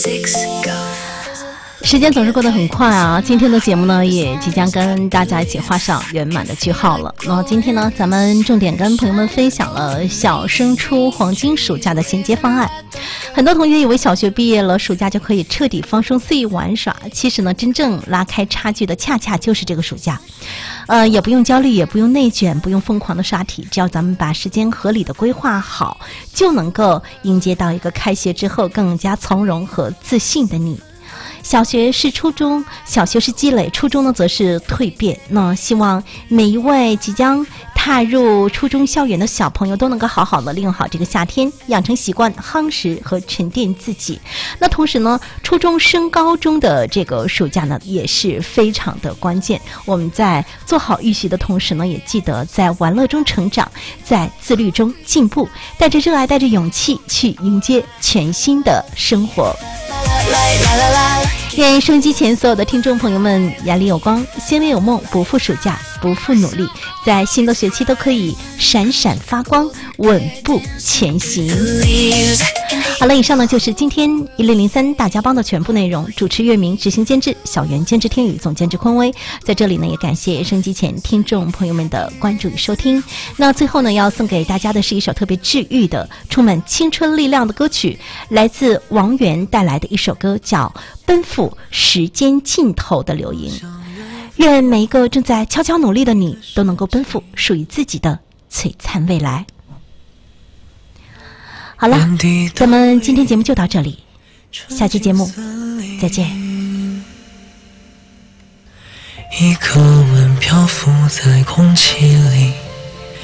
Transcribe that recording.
时间总是过得很快啊，今天的节目呢也即将跟大家一起画上圆满的句号了。那今天呢，咱们重点跟朋友们分享了小升初黄金暑假的衔接方案。很多同学以为小学毕业了，暑假就可以彻底放松肆意玩耍，其实呢，真正拉开差距的恰恰就是这个暑假。也不用焦虑，也不用内卷，不用疯狂的刷题，只要咱们把时间合理的规划好，就能够迎接到一个开学之后更加从容和自信的你。小学是初中，小学是积累，初中呢则是蜕变。那希望每一位即将踏入初中校园的小朋友都能够好好的利用好这个夏天，养成习惯，夯实和沉淀自己。那同时呢，初中升高中的这个暑假呢也是非常的关键。我们在做好预习的同时呢，也记得在玩乐中成长，在自律中进步，带着热爱，带着勇气去迎接全新的生活。愿收音机前所有的听众朋友们眼里有光，心里有梦，不负暑假，不负努力，在新的学期都可以闪闪发光，稳步前行。好了，以上呢就是今天1003大家帮的全部内容。主持月明，执行监制小袁，监制天宇，总监制匡威。在这里呢，也感谢收音机前听众朋友们的关注与收听。那最后呢，要送给大家的是一首特别治愈的、充满青春力量的歌曲，来自王源带来的一首歌，叫《奔赴时间尽头的流萤》。愿每一个正在悄悄努力的你，都能够奔赴属于自己的璀璨未来。好了，咱们今天节目就到这里，下期节目再见。 一颗吻漂浮在空气里，